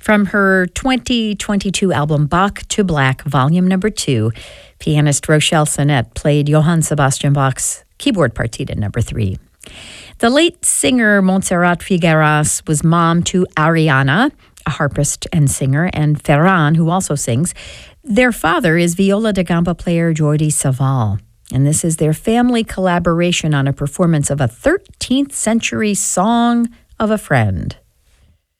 From her 2022 album Bach to Black, Volume Number 2, pianist Rochelle Sonnet played Johann Sebastian Bach's keyboard partita Number 3. The late singer Montserrat Figueras was mom to Ariana, a harpist and singer, and Ferran, who also sings. Their father is viola da gamba player Jordi Savall, and this is their family collaboration on a performance of a 13th century song of a friend.